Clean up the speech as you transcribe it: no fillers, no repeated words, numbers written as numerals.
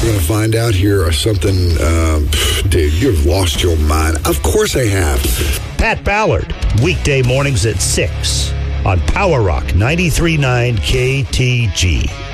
We're going to find out here something. Dude, you've lost your mind. Of course I have. Pat Ballard, weekday mornings at 6 on Power Rock 93.9 KTG.